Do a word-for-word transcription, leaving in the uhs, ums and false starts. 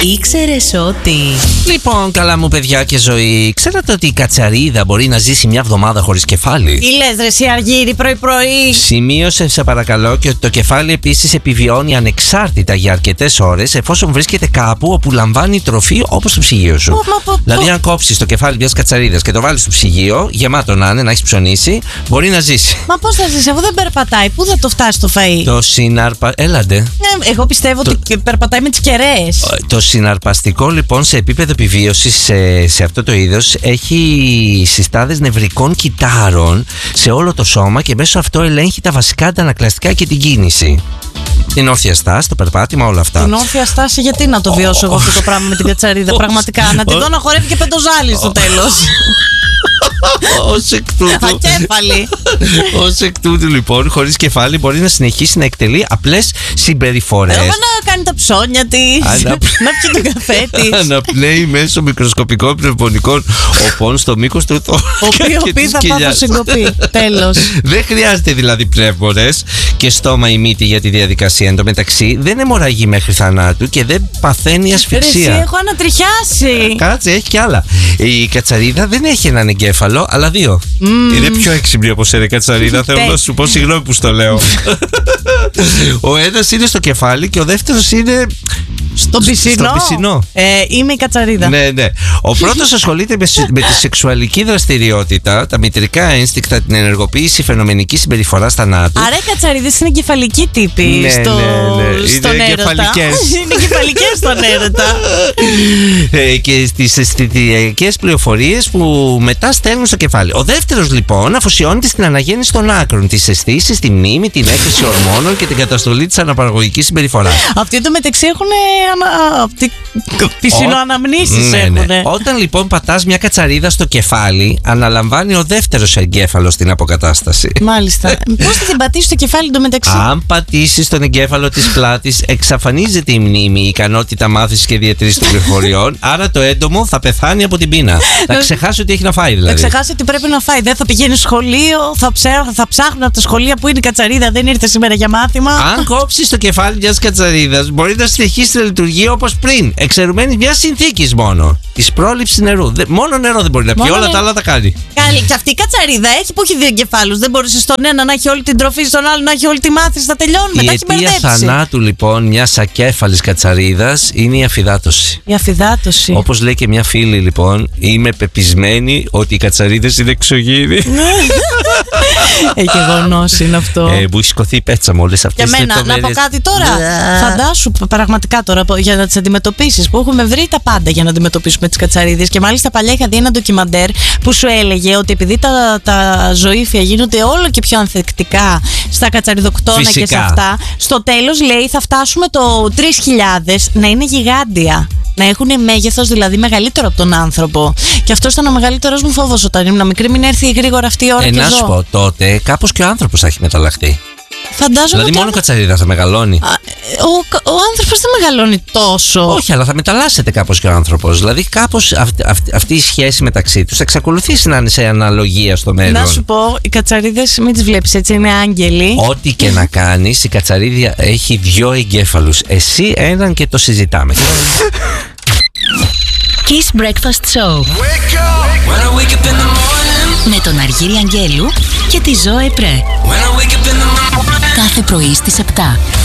Ήξερες ότι... Λοιπόν, καλά μου παιδιά και ζωή, ξέρατε ότι η κατσαρίδα μπορεί να ζήσει μια εβδομάδα χωρίς κεφάλι? Τι λες ρε εσύ Αργύρη, πρωί-πρωί? Σημείωσε σε παρακαλώ και ότι το κεφάλι επίσης επιβιώνει ανεξάρτητα για αρκετές ώρες εφόσον βρίσκεται κάπου όπου λαμβάνει τροφή όπως το ψυγείο σου. Μα, μα, δηλαδή, μα, αν κόψεις το κεφάλι μιας κατσαρίδας και το βάλεις στο ψυγείο, γεμάτο να είναι, να έχει ψωνίσει, μπορεί να ζήσει. Μα πώς θα ζήσει, αφού δεν περπατάει, πού θα το φτάσει το φαΐ? Το συναρπα... Έλαντε. Ε, εγώ πιστεύω το... ότι περπατάει με τις κεραίες. Το συναρπαστικό λοιπόν σε επίπεδο επιβίωσης σε, σε αυτό το είδος έχει συστάδες νευρικών κυτάρων σε όλο το σώμα και μέσω αυτό ελέγχει τα βασικά αντανακλαστικά και την κίνηση. Την όρθια στάση, το περπάτημα, όλα αυτά. Την όρθια στάση, γιατί να το βιώσω εγώ αυτό το πράγμα με την κατσαρίδα? Πραγματικά, να τη δω να χορεύει και πεντοζάλι στο τέλος. Ως εκ τούτου. Ακέφαλη. Ως εκ τούτου λοιπόν, χωρίς κεφάλι μπορεί να συνεχίσει να εκτελεί απλές συμπεριφορές. Εγώ να κάνει τα ψώνια της, να πιει τον καφέ της, αναπνέει μέσω μικροσκοπικών πνευμονικών οπών στο μήκος του θώρακα. ο οποίος θα πάθω συγκοπή. Τέλος. Δεν χρειάζεται δηλαδή πνεύμονες και στόμα ή μύτη για τη διαδικασία. Εν τω μεταξύ δεν αιμορραγεί μέχρι θανάτου και δεν παθαίνει ασφυξία. Εσύ έχω ανατριχιάσει. Κάτσε, έχει κι άλλα. Η κατσαρίδα δεν έχει έναν εγκέφαλο, αλλά δύο. Mm. Είναι πιο έξυπνη από σένα, κατσαρίδα. Θέλω να σου πω συγγνώμη που στο λέω. Ο ένας είναι στο κεφάλι και ο δεύτερος είναι. Στο πισινό. Στο πισινό. Ε, είμαι η κατσαρίδα. Ναι, ναι. Ο πρώτος ασχολείται με, με τη σεξουαλική δραστηριότητα, τα μητρικά ένστικτα, την ενεργοποίηση φαινομενικής συμπεριφοράς θανάτου. Άρα οι κατσαρίδες είναι κεφαλικοί τύποι, ναι, στο, ναι, ναι. στον είναι έρωτα. Είναι κεφαλικές στον έρωτα. ε, και στις αισθητικές πληροφορίες που μετά στέλνουν στο κεφάλι. Ο δεύτερος λοιπόν αφοσιώνεται στην αναγέννηση των άκρων, τις αισθήσεις, τη μνήμη, την έκρηση ορμόνων και την καταστολή της αναπαραγωγικής συμπεριφοράς. Αυτοί εντωμεταξύ έχουν πισινοαναμνήσεις. Ναι, ναι. Όταν λοιπόν πατάς μια κατσαρίδα στο κεφάλι, αναλαμβάνει ο δεύτερος εγκέφαλος την αποκατάσταση. Μάλιστα. Πώς θα την πατήσεις στο κεφάλι εντωμεταξύ? Αν πατήσεις τον εγκέφαλο της πλάτης, εξαφανίζεται η μνήμη, η ικανότητα μάθησης και διατήρησης των πληροφοριών. Άρα το έντομο θα πεθάνει από την πείνα. Θα ξεχάσει ότι έχει να φάει δηλαδή. Θα ξεχάσει ότι πρέπει να φάει. Δεν θα πηγαίνει σχολείο, θα, ψέ, θα ψάχνουν από τα σχολεία που είναι η κατσαρίδα, δεν ήρθε σήμερα για μάθημα. Αν κόψεις το κεφάλι μιας κατσαρίδας, μπορεί να συνεχίσει να λειτουργεί όπως πριν, εξαιρουμένη μια συνθήκη μόνο. Τη πρόληψη νερού. Δε, μόνο νερό δεν μπορεί να πιει, όλα νε... τα άλλα τα κάνει. Καλή. Και αυτή η κατσαρίδα έχει που έχει δύο εγκεφάλους. Δεν μπορούσε στον ένα να έχει όλη την τροφή, στον άλλο να έχει όλη τη μάθηση. Θα τελειώνουμε. Η αιτία θανάτου λοιπόν μιας ακέφαλης κατσαρίδας είναι η αφυδάτωση. Η αφυδάτωση. Όπως λέει και μια φίλη λοιπόν, είμαι πεπισμένη ότι οι κατσαρίδες είναι εξωγήινοι. Έχει γνώση είναι αυτό. Ε, μου έχει σηκωθεί η πέτσα με όλες αυτές τις λεπτομέρειες. Να πω κάτι τώρα. Φαντάσου πραγματικά τώρα για να τις αντιμετωπίσεις, που έχουμε βρει τα πάντα για να αντιμετωπίσουμε τις κατσαρίδες. Και μάλιστα παλιά είχα δει ένα ντοκιμαντέρ που σου έλεγε ότι επειδή τα, τα ζωήφια γίνονται όλο και πιο ανθεκτικά στα κατσαριδοκτώνα. Φυσικά. Και σε αυτά, στο τέλος λέει θα φτάσουμε το τρεις χιλιάδες να είναι γιγάντια. Να έχουν μέγεθος δηλαδή μεγαλύτερο από τον άνθρωπο. Και αυτό ήταν ο μεγαλύτερος μου φόβος όταν ήμουν μικρή. Μην έρθει γρήγορα αυτή η ώρα. Ε, και να ζω. σου πω, τότε κάπως και ο άνθρωπος θα έχει μεταλλαχθεί. Φαντάζομαι δηλαδή μόνο ο κατσαρίδα θα μεγαλώνει. Α, ο, ο άνθρωπος δεν μεγαλώνει τόσο. Όχι, αλλά θα μεταλλάσσεται κάπως και ο άνθρωπος. Δηλαδή κάπως αυτή, αυτή, αυτή η σχέση μεταξύ τους θα εξακολουθήσει να είναι σε αναλογία στο μέλλον. Να σου πω, οι κατσαρίδες μην τις βλέπεις έτσι, είναι άγγελοι. Ό,τι και να κάνεις, η κατσαρίδια έχει δυο εγκέφαλους. Εσύ έναν και το συζητάμε. Kiss Breakfast Show. Wake up. When I wake up in the morning. Με τον Αργύρη Αγγέλου και τη Ζωέ Πρέ. When I wake up in the morning. Κάθε πρωί στις επτά.